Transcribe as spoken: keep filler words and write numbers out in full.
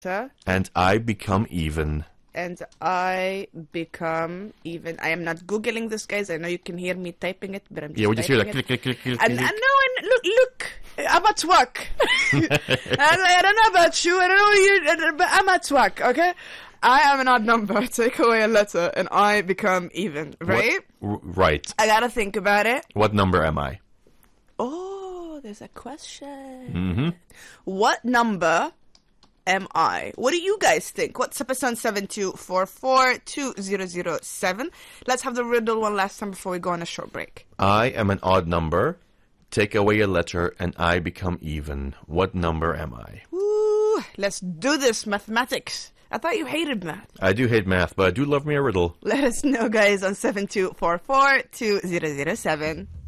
And I become even. And I become even. I am not Googling this, guys. I know you can hear me typing it, but I'm just Yeah, we just hear like typing click, click, click, click, And, click. and no, and look, look, I'm at work. I, I don't know about you. I don't know you, but I'm at work. Okay, I am an odd number. Take away a letter, and I become even. Right? What, r- right. I gotta think about it. What number am I? Oh, there's a question. Mm-hmm. What number am I? What do you guys think? WhatsApp us on seven two four four two zero zero seven. Let's have the riddle one last time before we go on a short break. I am an odd number. Take away a letter and I become even. What number am I? Ooh, let's do this, mathematics. I thought you hated math. I do hate math, but I do love me a riddle. Let us know, guys, on seven two four four two zero zero seven.